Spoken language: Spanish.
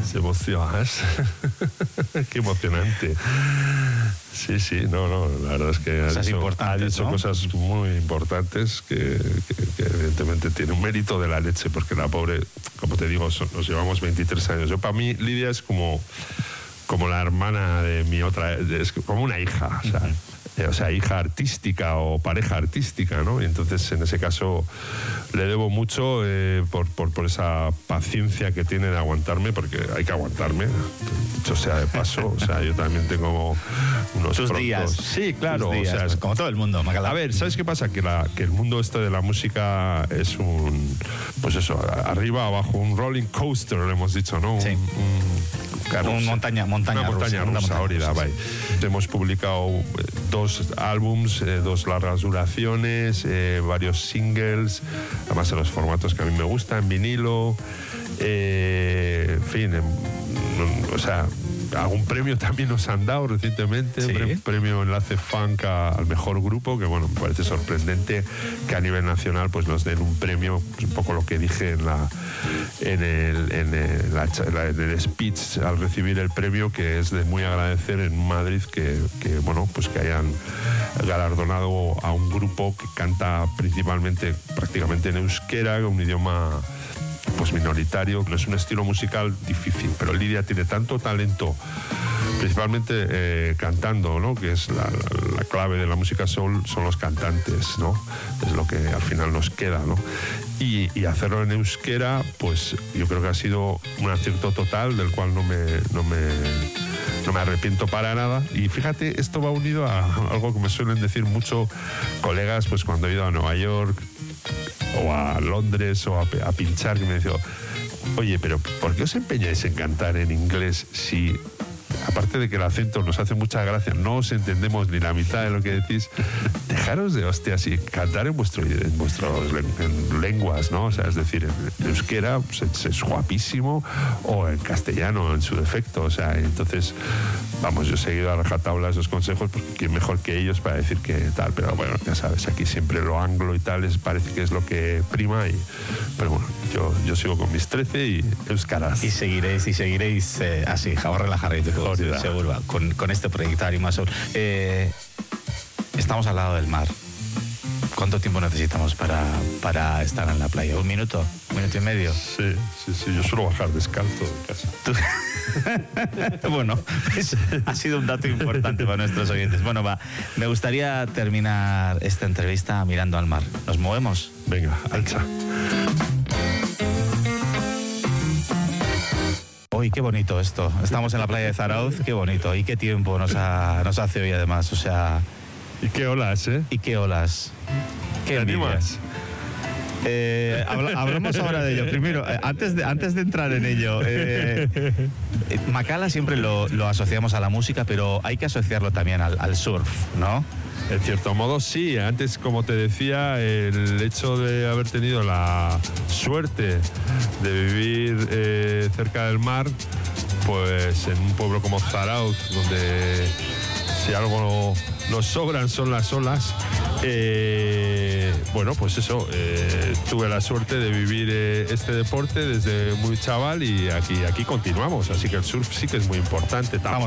Se emocionas. Qué emocionante. Sí, sí, no, la verdad es que ha dicho ¿no? cosas muy importantes que evidentemente tiene un mérito de la leche, porque la pobre, como te digo, nos llevamos 23 años. Yo, para mí, Lidia es como la hermana de mi otra, es como una hija, o sea, hija artística o pareja artística, ¿no? Y entonces, en ese caso, le debo mucho por esa paciencia que tiene de aguantarme, porque hay que aguantarme, dicho sea de paso. O sea, yo también tengo unos sus días. Sí, claro. Días, o sea, como todo el mundo, Macalá. A ver, ¿sabes qué pasa? Que el mundo este de la música es pues eso, arriba, abajo, un rolling coaster, le hemos dicho, ¿no? Sí. Una montaña rusa. Ahorita, vale. Hemos publicado 2 álbums, 2 largas duraciones, varios singles, además en los formatos que a mí me gustan, vinilo, en fin, o sea, algún premio también nos han dado recientemente, ¿sí? Premio Enlace Funk al mejor grupo, que bueno, me parece sorprendente que a nivel nacional pues nos den un premio, pues un poco lo que dije en el speech al recibir el premio, que es de muy agradecer en Madrid que bueno, pues que hayan galardonado a un grupo que canta prácticamente en euskera, un idioma pues minoritario. No es un estilo musical difícil, pero Lidia tiene tanto talento, principalmente cantando, ¿no? Que es la clave de la música soul, son los cantantes, ¿no? Es lo que al final nos queda, ¿no? Y hacerlo en euskera, pues yo creo que ha sido un acierto total, del cual no me arrepiento para nada. Y fíjate, esto va unido a algo que me suelen decir mucho colegas, pues cuando he ido a Nueva York o a Londres o a pinchar, que me decía, oye, pero ¿por qué os empeñáis en cantar en inglés si, aparte de que el acento nos hace mucha gracia, no os entendemos ni la mitad de lo que decís? Dejaros de hostias y cantar en vuestras lenguas, ¿no? O sea, es decir, en euskera pues, es guapísimo, o en castellano en su defecto. O sea, entonces, vamos, yo he seguido a rajatabla esos consejos, porque quién mejor que ellos para decir que tal. Pero bueno, ya sabes, aquí siempre lo anglo y tal parece que es lo que prima. Pero bueno, yo sigo con mis 13 y euskaraz. Y seguiréis así, jamás relajaréis de todo, seguro, con este proyecto Arima Soul. Estamos al lado del mar. ¿Cuánto tiempo necesitamos para estar en la playa? ¿1 minuto? ¿1 minuto y medio? Sí. Yo suelo bajar descalzo de casa. Bueno, ha sido un dato importante para nuestros oyentes. Bueno, me gustaría terminar esta entrevista mirando al mar. ¿Nos movemos? Venga, alza. Uy, qué bonito esto. Estamos en la playa de Zarauz, qué bonito. Y qué tiempo nos hace hoy, además. O sea... Y qué olas, ¿eh? Y qué olas. ¿Qué animas? Hablamos ahora de ello. Primero, antes de entrar en ello, Macalá siempre lo asociamos a la música, pero hay que asociarlo también al surf, ¿no? En cierto modo, sí. Antes, como te decía, el hecho de haber tenido la suerte de vivir cerca del mar, pues en un pueblo como Zarauz, donde si algo nos sobran son las olas, bueno, pues eso, tuve la suerte de vivir este deporte desde muy chaval, y aquí continuamos. Así que el surf sí que es muy importante. Vamos